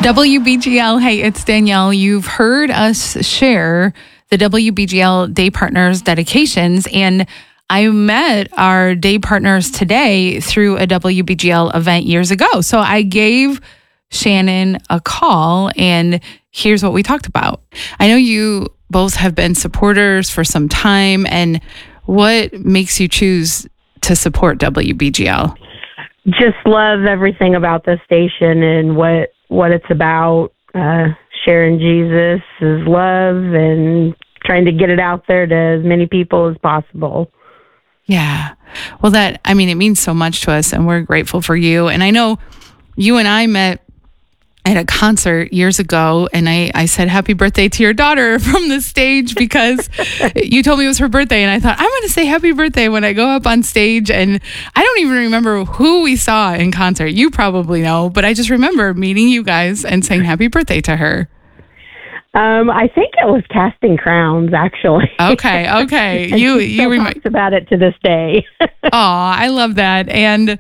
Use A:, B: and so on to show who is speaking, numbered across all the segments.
A: WBGL, hey, it's Danielle. You've heard us share the WBGL Day Partners dedications, and I met our day partners today through a WBGL event years ago. So I gave Shannon a call, and here's what we talked about. I know you both have been supporters for some time, and what makes you choose to support WBGL?
B: Just love everything about the station and what it's about, sharing Jesus' love and trying to get it out there to as many people as possible.
A: Yeah. Well, it means so much to us, and we're grateful for you. And I know you and I met at a concert years ago, and I said happy birthday to your daughter from the stage because you told me it was her birthday, and I thought, I'm going to say happy birthday when I go up on stage. And I don't even remember who we saw in concert. You probably know, but I just remember meeting you guys and saying happy birthday to her.
B: I think it was Casting Crowns, actually.
A: Okay.
B: You talks about it to this day.
A: Oh, I love that. And,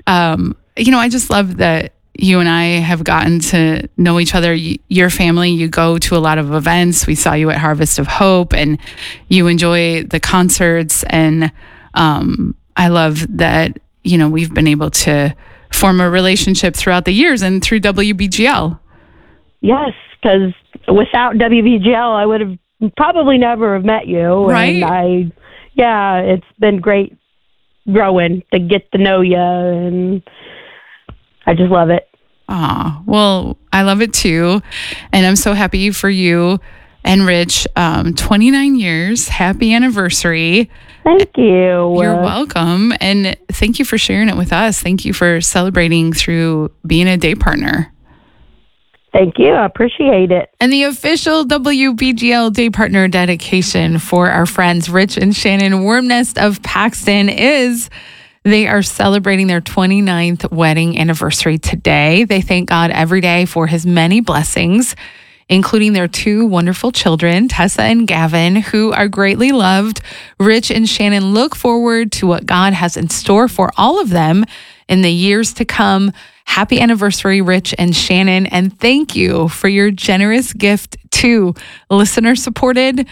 A: I just love that you and I have gotten to know each other. Your family, you go to a lot of events. We saw you at Harvest of Hope, and you enjoy the concerts. And I love that, we've been able to form a relationship throughout the years and through WBGL.
B: Yes, because without WBGL, I would have probably never have met you.
A: Right.
B: And it's been great growing to get to know you, and I just love it.
A: Aw, well, I love it too. And I'm so happy for you and Rich. 29 years. Happy anniversary.
B: Thank you.
A: You're welcome. And thank you for sharing it with us. Thank you for celebrating through being a day partner.
B: Thank you. I appreciate it.
A: And the official WBGL Day Partner dedication for our friends Rich and Shannon Wormnest of Paxton is they are celebrating their 29th wedding anniversary today. They thank God every day for his many blessings, including their two wonderful children, Tessa and Gavin, who are greatly loved. Rich and Shannon look forward to what God has in store for all of them in the years to come. Happy anniversary, Rich and Shannon, and thank you for your generous gift to listener-supported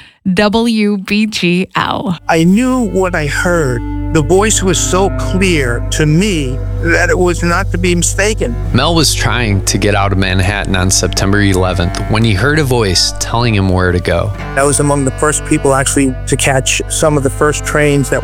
A: WBGL.
C: I knew what I heard. The voice was so clear to me that it was not to be mistaken.
D: Mel was trying to get out of Manhattan on September 11th when he heard a voice telling him where to go.
C: I was among the first people actually to catch some of the first trains that